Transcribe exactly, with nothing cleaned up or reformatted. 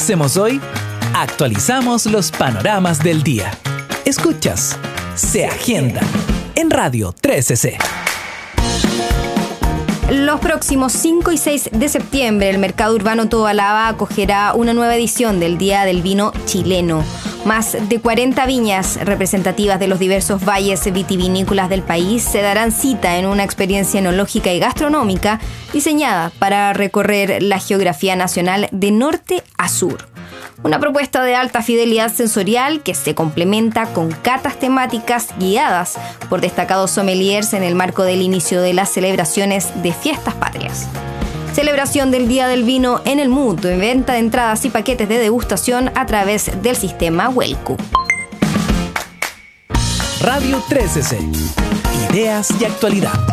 hacemos hoy? Actualizamos los panoramas del día. Escuchas Se Agenda en Radio trece C. Los próximos cinco y seis de septiembre, el Mercado Urbano Tobalaba acogerá una nueva edición del Día del Vino Chileno. Más de cuarenta viñas representativas de los diversos valles vitivinícolas del país se darán cita en una experiencia enológica y gastronómica diseñada para recorrer la geografía nacional de norte a sur. Una propuesta de alta fidelidad sensorial que se complementa con catas temáticas guiadas por destacados sommeliers en el marco del inicio de las celebraciones de Fiestas Patrias. Celebración del Día del Vino en el Mutuo, en venta de entradas y paquetes de degustación a través del sistema Huelcu. Radio trece C. Ideas y actualidad.